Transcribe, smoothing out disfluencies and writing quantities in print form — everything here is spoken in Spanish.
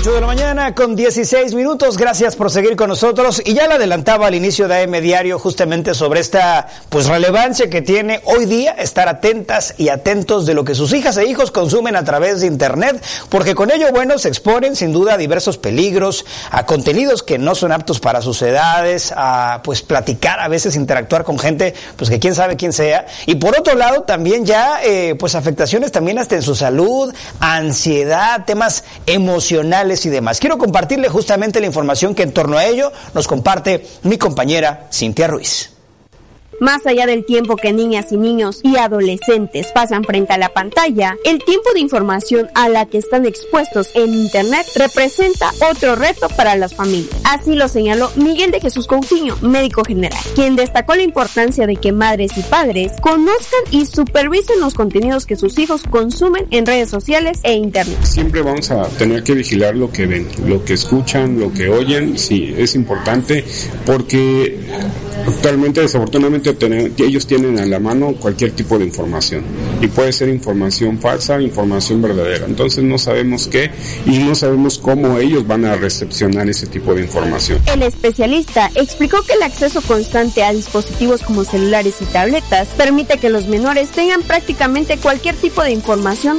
8 de la mañana con 16 minutos. Gracias por seguir con nosotros. Y ya le adelantaba al inicio de AM Diario justamente sobre esta relevancia que tiene hoy día estar atentas y atentos de lo que sus hijas e hijos consumen a través de Internet, porque con ello, se exponen sin duda a diversos peligros, a contenidos que no son aptos para sus edades, a platicar, a veces interactuar con gente que quién sabe quién sea. Y por otro lado también ya afectaciones también hasta en su salud, ansiedad, temas emocionales y demás. Quiero compartirle justamente la información que en torno a ello nos comparte mi compañera Cintia Ruiz. Más allá del tiempo que niñas y niños y adolescentes pasan frente a la pantalla, el tiempo de información a la que están expuestos en Internet representa otro reto para las familias. Así lo señaló Miguel de Jesús Coutinho, médico general, quien destacó la importancia de que madres y padres conozcan y supervisen los contenidos que sus hijos consumen en redes sociales e Internet. Siempre vamos a tener que vigilar lo que ven, lo que escuchan, lo que oyen. Sí, es importante porque actualmente, desafortunadamente, ellos tienen a la mano cualquier tipo de información y puede ser información falsa, información verdadera. Entonces no sabemos qué y no sabemos cómo ellos van a recepcionar ese tipo de información. El especialista explicó que el acceso constante a dispositivos como celulares y tabletas permite que los menores tengan prácticamente cualquier tipo de información